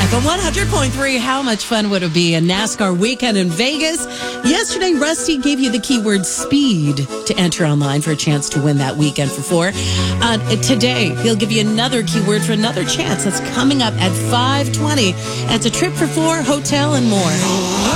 But 100.3, how much fun would it be a NASCAR weekend in Vegas? Yesterday, Rusty gave you the keyword speed to enter online for a chance to win that weekend for four. Today, he'll give you another keyword for another chance that's coming up at 5:20. And it's a trip for four, hotel, and more.